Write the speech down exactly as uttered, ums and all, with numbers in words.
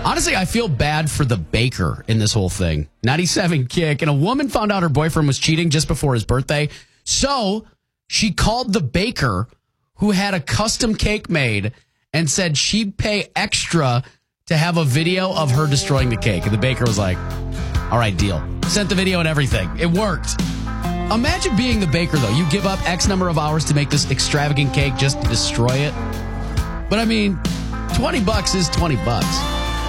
Honestly, I feel bad for the baker in this whole thing. ninety-seven Kick. And a woman found out her boyfriend was cheating just before his birthday. So she called the baker who had a custom cake made and said she'd pay extra to have a video of her destroying the cake. And the baker was like, all right, deal. Sent the video and everything. It worked. Imagine being the baker, though. You give up X number of hours to make this extravagant cake just to destroy it. But I mean, twenty bucks is twenty bucks.